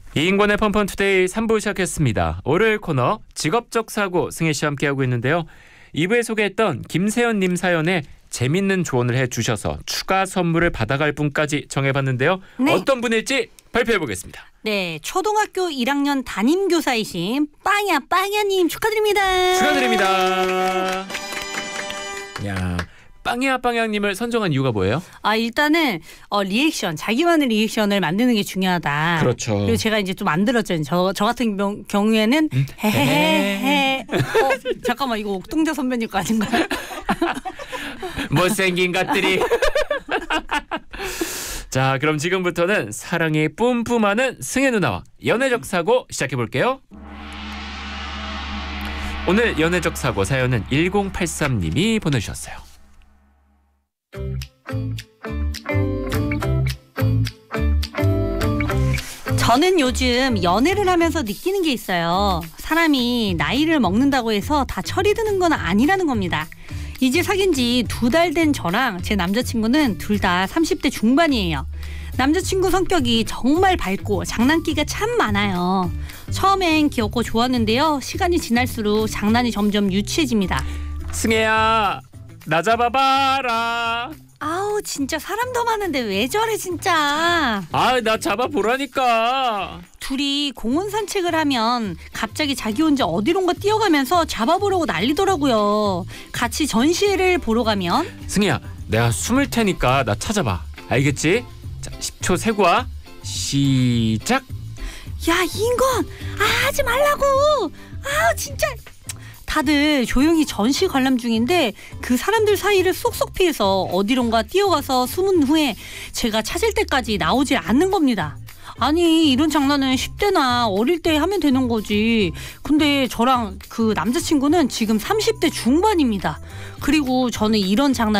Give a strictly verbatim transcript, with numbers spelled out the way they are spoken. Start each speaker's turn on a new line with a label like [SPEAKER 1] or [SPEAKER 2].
[SPEAKER 1] 이인권의 펀펀투데이 삼 부 시작했습니다. 월요일 코너 직업적 사고 승혜 씨와 함께하고 있는데요. 이 부에 소개했던 김세연님 사연에 재밌는 조언을 해주셔서 추가 선물을 받아갈 분까지 정해봤는데요.
[SPEAKER 2] 네.
[SPEAKER 1] 어떤 분일지 발표해보겠습니다.
[SPEAKER 2] 네, 초등학교 일 학년 담임교사이신 빵야 빵야님 축하드립니다.
[SPEAKER 1] 축하드립니다. 야, 빵야 빵야님을 선정한 이유가 뭐예요?
[SPEAKER 2] 아 일단은 어, 리액션 자기만의 리액션을 만드는 게 중요하다.
[SPEAKER 1] 그렇죠.
[SPEAKER 2] 그리고 제가 이제 좀 만들었잖아요. 저, 저 같은 경, 경우에는
[SPEAKER 1] 음?
[SPEAKER 2] 헤헤헤. 어, 잠깐만 이거 옥동자 선배님 거 아닌가요?
[SPEAKER 1] 못생긴 것들이. 자, 그럼 지금부터는 사랑이 뿜뿜하는 승혜 누나와 연애적 사고 시작해볼게요. 오늘 연애적 사고 사연은 일공팔삼님이 보내주셨어요.
[SPEAKER 2] 저는 요즘 연애를 하면서 느끼는 게 있어요. 사람이 나이를 먹는다고 해서 다 철이 드는 건 아니라는 겁니다. 이제 사귄 지 두 달 된 저랑 제 남자친구는 둘 다 삼십 대 중반이에요. 남자친구 성격이 정말 밝고 장난기가 참 많아요. 처음엔 귀엽고 좋았는데요. 시간이 지날수록 장난이 점점 유치해집니다.
[SPEAKER 1] 승혜야, 나 잡아봐라.
[SPEAKER 2] 아우 진짜 사람 더 많은데 왜 저래 진짜.
[SPEAKER 1] 아, 나 잡아보라니까.
[SPEAKER 2] 둘이 공원 산책을 하면 갑자기 자기 혼자 어디론가 뛰어가면서 잡아보려고 난리더라고요. 같이 전시회를 보러 가면
[SPEAKER 1] 승희야, 내가 숨을 테니까 나 찾아봐. 알겠지? 자, 십 초 세고 와. 시작.
[SPEAKER 2] 야 이인권 아, 하지 말라고. 아 진짜. 다들 조용히 전시 관람 중인데 그 사람들 사이를 쏙쏙 피해서 어디론가 뛰어가서 숨은 후에 제가 찾을 때까지 나오질 않는 겁니다. 아니 이런 장난은 십 대나 어릴 때 하면 되는 거지. 근데 저랑 그 남자친구는 지금 삼십 대 중반입니다. 그리고 저는 이런 장난